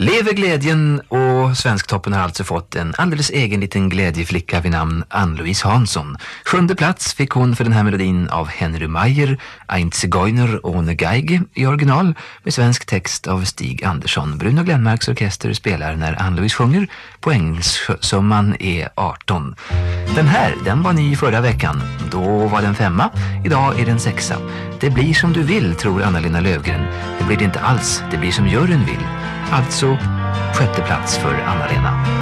Lever glädjen, och Svensktoppen har alltså fått en alldeles egen liten glädjeflicka vid namn Ann-Louise Hansson. 7:e plats fick hon för den här melodin av Henry Meyer, Ein Zigeuner ohne Geige i original, med svensk text av Stig Andersson. Bruno Glenmarks orkester spelar när Ann-Louise sjunger. Poängsumman är 18. Den här, den var ny förra veckan. Då var den 5. Idag är den 6. Det blir som du vill, tror Anna-Lena Löfgren. Det blir det inte alls, det blir som juryn vill. Alltså 6:e plats för Anna-Lena.